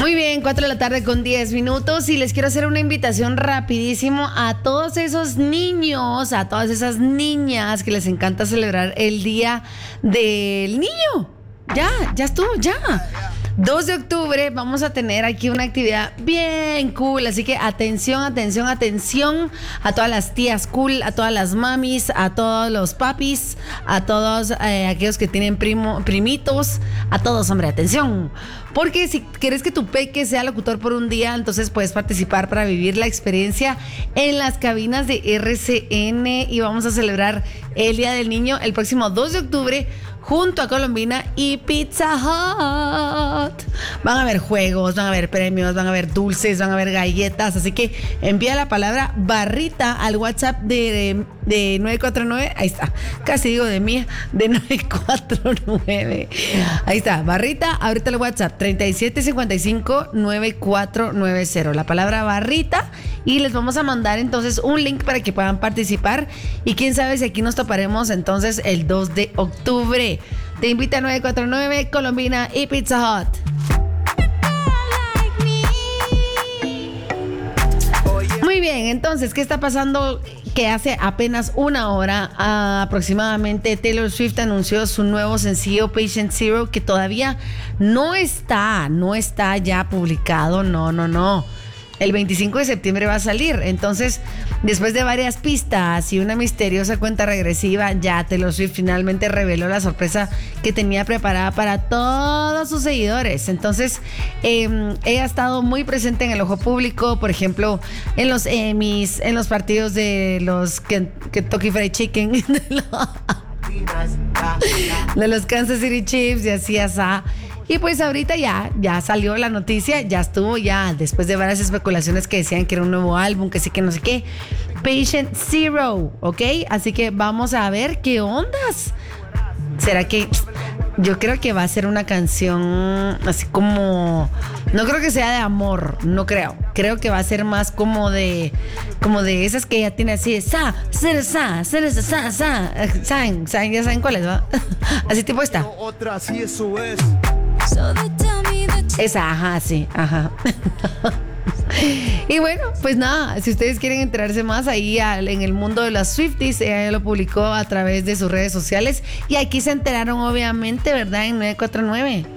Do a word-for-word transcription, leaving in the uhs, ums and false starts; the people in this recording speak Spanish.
Muy bien, cuatro de la tarde con diez minutos y les quiero hacer una invitación rapidísimo a todos esos niños, a todas esas niñas que les encanta celebrar el Día del Niño. Ya, ya estuvo, ya. dos de octubre vamos a tener aquí una actividad bien cool, así que atención, atención, atención a todas las tías cool, a todas las mamis, a todos los papis, a todos eh, aquellos que tienen primo, primitos, a todos, hombre, atención. Porque si quieres que tu peque sea locutor por un día, entonces puedes participar para vivir la experiencia en las cabinas de R C N y vamos a celebrar el Día del Niño el próximo dos de octubre junto a Colombina y Pizza Hut. Van a haber juegos, van a haber premios, van a haber dulces, van a haber galletas. Así que envía la palabra barrita al WhatsApp de, de, de nueve cuatro nueve. Ahí está, casi digo de mía, de nueve cuatro nueve. Ahí está, barrita, ahorita el WhatsApp treinta y siete cincuenta y cinco noventa y cuatro noventa. La palabra barrita y les vamos a mandar entonces un link para que puedan participar. Y quién sabe si aquí nos toparemos entonces el dos de octubre. Te invita a nueve cuatro nueve, Colombina y Pizza Hut. Muy bien, entonces, ¿qué está pasando? Que hace apenas una hora uh, aproximadamente Taylor Swift anunció su nuevo sencillo Patient Zero, que todavía no está, no está ya publicado, no, no, no. El veinticinco de septiembre va a salir. Entonces, después de varias pistas y una misteriosa cuenta regresiva, ya Taylor Swift finalmente reveló la sorpresa que tenía preparada para todos sus seguidores. Entonces, eh, ella ha estado muy presente en el ojo público, por ejemplo, en los Emmys, en los partidos de los Kentucky Fried Chicken, de los, de los Kansas City Chiefs y así, así. Y pues ahorita ya, ya salió la noticia, ya estuvo ya, después de varias especulaciones que decían que era un nuevo álbum, que sí, que no sé qué. Patient Zero, ¿ok? Así que vamos a ver qué ondas. ¿Será que...? Yo creo que va a ser una canción así como... No creo que sea de amor, no creo. Creo que va a ser más como de... Como de esas que ella tiene así de... Sa, sa, sa, sa, sa, sa, sa. ¿Saben? ¿Saben? ¿Ya saben cuáles, va? Así tipo esta. Otra, sí, eso es. Esa, ajá, sí, ajá. Y bueno, pues nada, si ustedes quieren enterarse más ahí al, en el mundo de las Swifties, ella lo publicó a través de sus redes sociales y aquí se enteraron obviamente, ¿verdad? En nueve cuatro nueve.